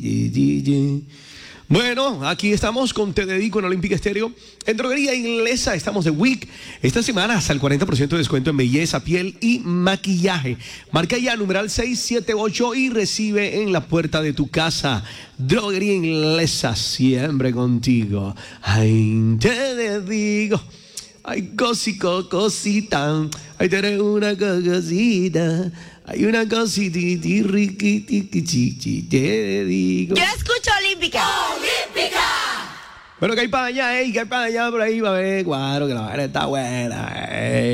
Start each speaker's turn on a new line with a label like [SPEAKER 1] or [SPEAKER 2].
[SPEAKER 1] Bueno, aquí estamos con Te Dedico en Olímpica Estéreo. En Droguería Inglesa estamos de week. Esta semana hasta el 40% de descuento en belleza, piel y maquillaje. Marca ya numeral 678 y recibe en la puerta de tu casa. Droguería Inglesa, siempre contigo. Ay, te dedico. Ay, cosita. Ay, te haré una cosita. Hay una cosita riquitiquichichi, te dedico.
[SPEAKER 2] Yo escucho Olímpica. ¡Olímpica!
[SPEAKER 1] Bueno, que hay para allá, que hay para allá por ahí, va a ver, claro, que la vaina está buena,